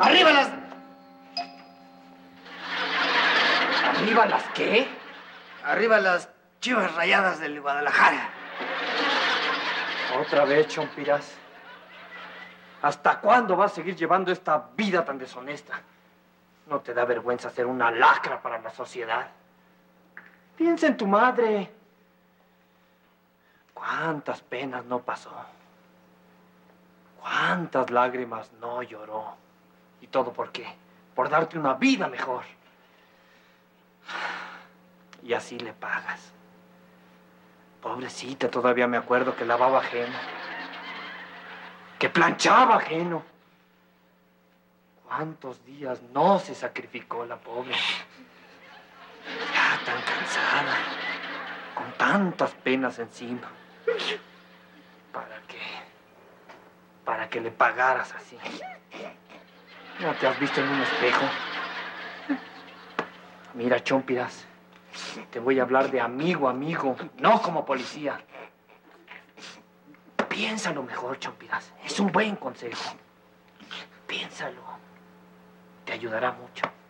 ¡Arriba las... ¿Arriba las qué? Arriba las Chivas Rayadas del Guadalajara. Otra vez, Chompiras. ¿Hasta cuándo vas a seguir llevando esta vida tan deshonesta? ¿No te da vergüenza ser una lacra para la sociedad? Piensa en tu madre. ¿Cuántas penas no pasó? ¿Cuántas lágrimas no lloró? ¿Y todo por qué? Por darte una vida mejor. Y así le pagas. Pobrecita, todavía me acuerdo que lavaba ajeno. Que planchaba ajeno. ¿Cuántos días no se sacrificó la pobre? Ya tan cansada, con tantas penas encima. ¿Para qué? Para que le pagaras así. ¿No te has visto en un espejo? Mira, Chompiras, te voy a hablar de amigo a amigo, no como policía. Piénsalo mejor, Chompiras. Es un buen consejo. Piénsalo. Te ayudará mucho.